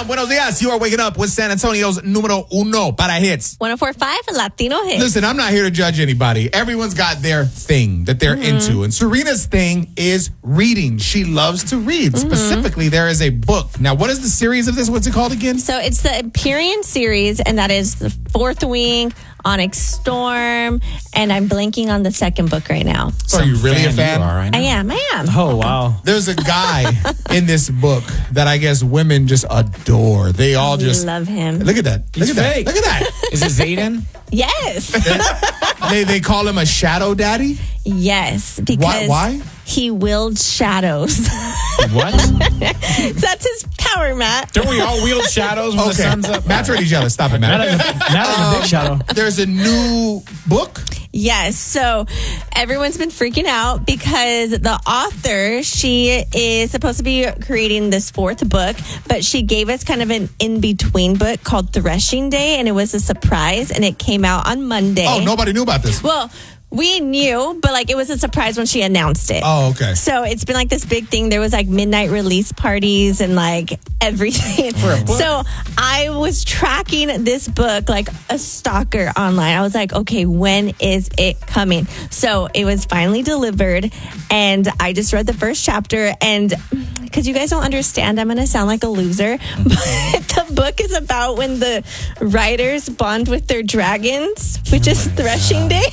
Buenos dias. You are waking up with San Antonio's número uno para hits. 104.5 Latino Hits. Listen, I'm not here to judge anybody. Everyone's got their thing that they're into. And Serena's thing is reading. She loves to read. Specifically, there is a book. Now, what is the series of this? What's it called again? So it's the Empyrean series, and that is the Fourth Wing, Onyx Storm, and I'm blanking on the second book right now. So are you really a fan? You are, I know. I am. Oh, wow. There's a guy in this book that I guess women just adore. They all just love him. Look at that. Look He's at that. fake. Look at that. Is it Zayden? Yes. They call him a shadow daddy. Yes. Because Why? he wields shadows. What? That's his power, Matt. Don't we all wield shadows when the sun's up? Matt's already jealous. Stop it, Matt. Not like a big shadow. There's a new book. Yes. So everyone's been freaking out because the author, she is supposed to be creating this fourth book, but she gave us kind of an in-between book called Threshing Day, and it was a surprise, and it came out on Monday. Oh, nobody knew about this. Well, we knew, but like it was a surprise when she announced it. Oh, okay. So it's been like this big thing. There was like midnight release parties and like everything. So I was tracking this book like a stalker online. I was like, okay, when is it coming? So it was finally delivered, and I just read the first chapter. And because you guys don't understand, I'm going to sound like a loser, but the book is about when the riders bond with their dragons, which is Threshing Day.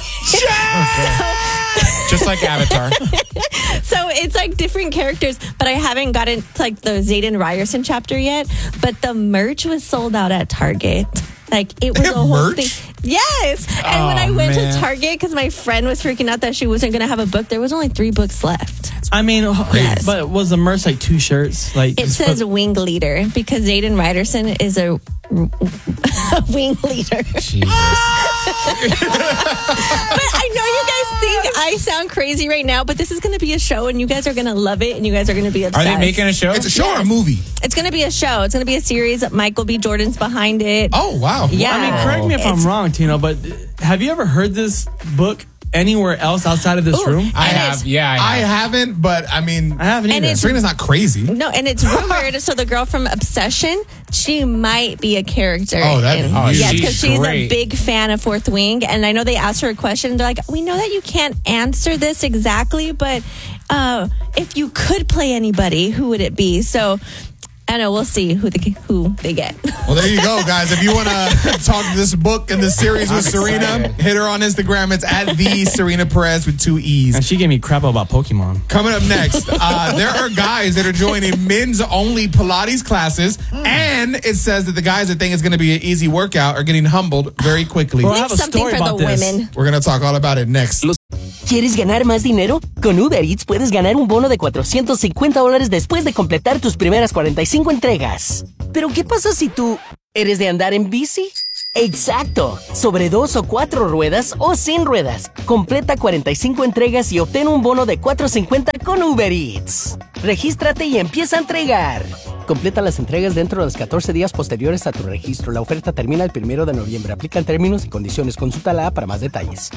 Just like Avatar. So it's like different characters, but I haven't gotten to like the Zayden Ryerson chapter yet. But the merch was sold out at Target. Like it was a whole merch? thing. Yes. And when I went to Target, because my friend was freaking out that she wasn't going to have a book, there was only 3 books left. I mean, Yes. but was the merch like 2 shirts? Like It says wing leader because Zayden Ryerson is a wing leader. Jesus. But I know you guys think I sound crazy right now, but this is going to be a show, and you guys are going to love it, and you guys are going to be Are obsessed. they making a show? It's a show or a movie? It's going to be a show. It's going to be a series. Michael B. Jordan's behind it. Oh, wow. Yeah. I mean, correct me if I'm wrong, Tino, but have you ever heard this book anywhere else outside of this room? I And have. it's- Yeah, I haven't, but I mean, I haven't And either. it's- Serena's not crazy. No, and it's rumored. So the girl from Obsession, she might be a character. Oh, that- in- oh, yeah, she's because she's a great. big fan of Fourth Wing. And I know they asked her a question. They're like, we know that you can't answer this exactly, but if you could play anybody, who would it be? So I know we'll see who they get. Well, there you go, guys. If you want to talk this book and the series with Serena, excited. hit her on Instagram. It's at the Serena Perez with 2 E's. And she gave me crap about Pokemon. Coming up next, there are guys that are joining men's only Pilates classes, and it says that the guys that think it's going to be an easy workout are getting humbled very quickly. Well, I Think have a something story for the about this. women. We're going to talk all about it next. ¿Quieres ganar más dinero? Con Uber Eats puedes ganar un bono de $450 después de completar tus primeras 45 entregas. Pero ¿qué pasa si tú eres de andar en bici? Exacto, sobre 2 o 4 ruedas o sin ruedas. Completa 45 entregas y obtén un bono de $450 con Uber Eats. Regístrate y empieza a entregar. Completa las entregas dentro de los 14 días posteriores a tu registro. La oferta termina el 1 de noviembre. Aplican términos y condiciones. Consulta la app para más detalles.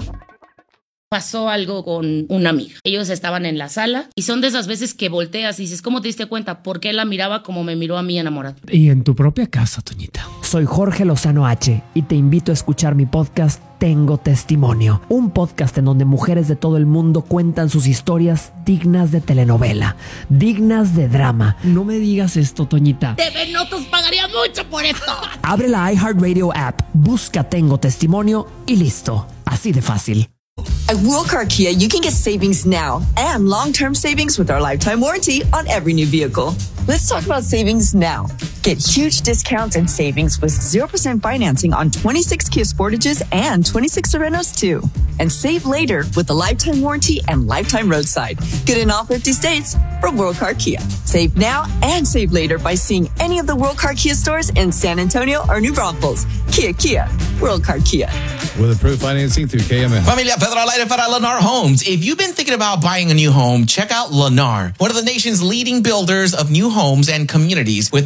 Pasó algo con una amiga. Ellos estaban en la sala y son de esas veces que volteas y dices, ¿cómo te diste cuenta? Porque él la miraba como me miró a mí enamorado. Y en tu propia casa, Toñita. Soy Jorge Lozano H y te invito a escuchar mi podcast Tengo Testimonio, un podcast en donde mujeres de todo el mundo cuentan sus historias dignas de telenovela, dignas de drama. No me digas esto, Toñita. TV Notos pagaría mucho por esto. Abre la iHeartRadio app, busca Tengo Testimonio y listo. Así de fácil. At World Car Kia, you can get savings now and long-term savings with our lifetime warranty on every new vehicle. Let's talk about savings now. Get huge discounts and savings with 0% financing on 26 Kia Sportages and 26 Serenos too. And save later with the lifetime warranty and lifetime roadside. Good in all 50 states from World Car Kia. Save now and save later by seeing any of the World Car Kia stores in San Antonio or New Braunfels. Kia, World Car Kia. With approved financing through KML. Familia Pedro al aire para Lennar Homes. If you've been thinking about buying a new home, check out Lennar, one of the nation's leading builders of new homes and communities with more than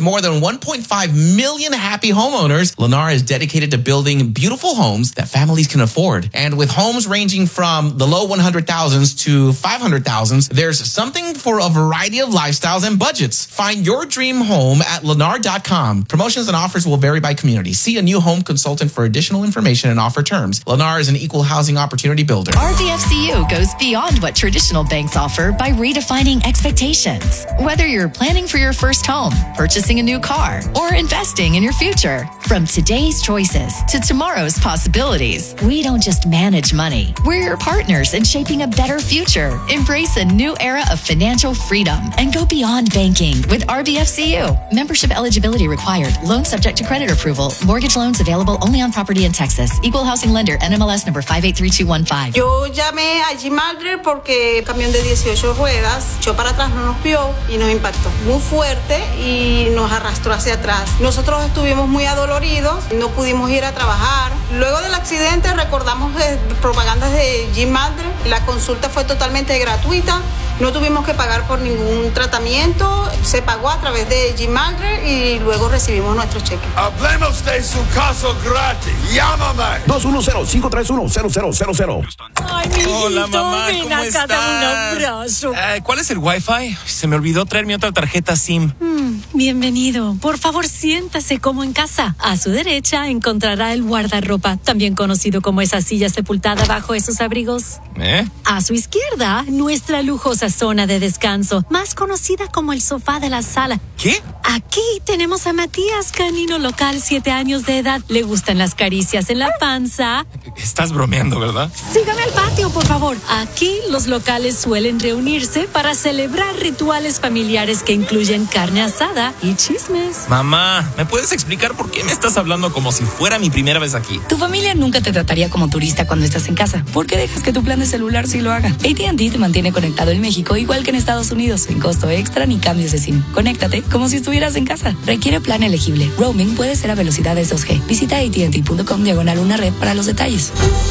1.5 million happy homeowners, Lennar is dedicated to building beautiful homes that families can afford. And with homes ranging from the low 100,000s to 500,000s, there's something for a variety of lifestyles and budgets. Find your dream home at Lennar.com. Promotions and offers will vary by community. See a new home consultant for additional information and offer terms. Lennar is an equal housing opportunity builder. RBFCU goes beyond what traditional banks offer by redefining expectations. Whether you're planning for your first home, purchasing a new car, or investing in your future. From today's choices to tomorrow's possibilities, we don't just manage money. We're your partners in shaping a better future. Embrace a new era of financial freedom and go beyond banking with RBFCU. Membership eligibility required. Loan subject to credit approval. Mortgage loans available only on property in Texas. Equal housing lender. NMLS number 583215. Yo llamé a G-Madre porque el camión de 18 ruedas echó para atrás, no nos vio y nos impactó muy fuerte y nos arrastró hacia atrás. Nosotros estuvimos muy adoloridos, no pudimos ir a trabajar. Luego del accidente recordamos propagandas de G-Madre. La consulta fue totalmente gratuita. No tuvimos que pagar por ningún tratamiento. Se pagó a través de G-Madre y luego recibimos nuestro cheque. Hablemos de su caso gratis. Llámame. 210-531-0000. Ay, mi Hola, mamá, ven ¿cómo acá, estás? dame un abrazo. ¿Cuál es el Wi-Fi? Se me olvidó traer mi otra tarjeta SIM. Bienvenido. Por favor, siéntase como en casa. A su derecha encontrará el guardarropa, también conocido como esa silla sepultada bajo esos abrigos. A su izquierda, nuestra lujosa zona de descanso, más conocida como el sofá de la sala. ¿Qué? Aquí tenemos a Matías, canino local, 7 años de edad. Le gustan las caricias en la panza. Estás bromeando, ¿verdad? Sígame al patio, por favor. Aquí los locales suelen reunirse para celebrar rituales familiares que incluyen carne asada y chismes. Mamá, ¿me puedes explicar por qué me estás hablando como si fuera mi primera vez aquí? Tu familia nunca te trataría como turista cuando estás en casa. ¿Por qué dejas que tu plan de celular sí lo haga? AT&T te mantiene conectado en México igual que en Estados Unidos, sin costo extra ni cambios de SIM. Conéctate como si estuvieras en casa. Requiere plan elegible. Roaming puede ser a velocidades 2G. Visita AT&T.com/una red para los detalles.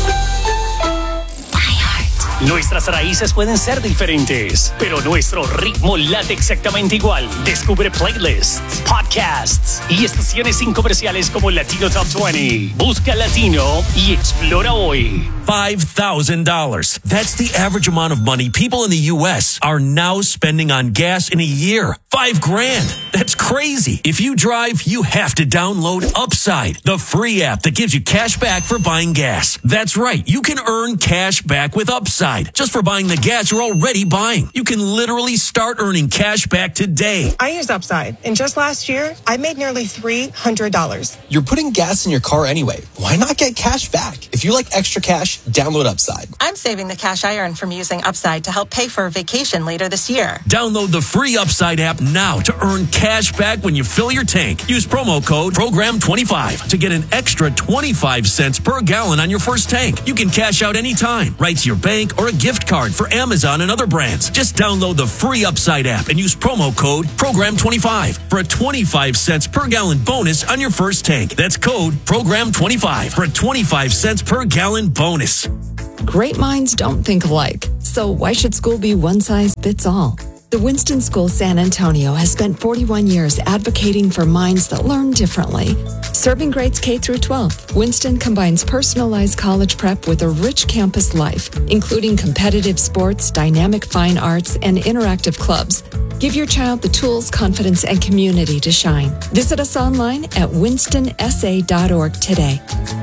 Nuestras raíces pueden ser diferentes, pero nuestro ritmo late exactamente igual. Descubre playlists, podcasts y estaciones sin comerciales como Latino Top 20. Busca Latino y explora hoy. $5,000. That's the average amount of money people in the U.S. are now spending on gas in a year. $5,000. That's crazy. If you drive, you have to download Upside, the free app that gives you cash back for buying gas. That's right. You can earn cash back with Upside just for buying the gas you're already buying. You can literally start earning cash back today. I use Upside, and just last year, I made nearly $300. You're putting gas in your car anyway. Why not get cash back? If you like extra cash, download Upside. I'm saving the cash I earn from using Upside to help pay for a vacation later this year. Download the free Upside app now to earn cash back when you fill your tank. Use promo code PROGRAM25 to get an extra 25 cents per gallon on your first tank. You can cash out anytime, right to your bank or a gift card for Amazon and other brands. Just download the free Upside app and use promo code PROGRAM25 for a 25 cents per gallon bonus on your first tank. That's code PROGRAM25 for a 25 cents per gallon bonus. Great minds don't think alike. So why should school be one size fits all? The Winston School San Antonio has spent 41 years advocating for minds that learn differently. Serving grades K through 12, Winston combines personalized college prep with a rich campus life, including competitive sports, dynamic fine arts, and interactive clubs. Give your child the tools, confidence, and community to shine. Visit us online at winstonsA.org today.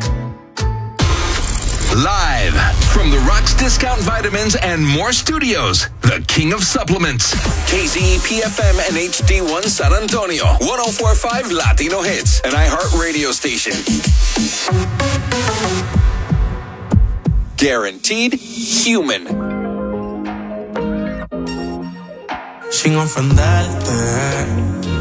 Live from the Rocks Discount Vitamins and More Studios, the king of supplements. KZEP-FM and HD1 San Antonio, 104.5 Latino Hits, an iHeart radio station. Guaranteed human. Sin ofenderte,